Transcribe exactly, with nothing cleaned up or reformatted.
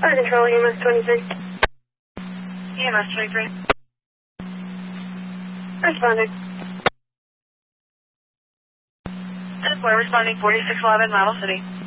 Fire control, E M S twenty-three. E M S twenty-three. Responding. We're responding forty-six eleven, Model City.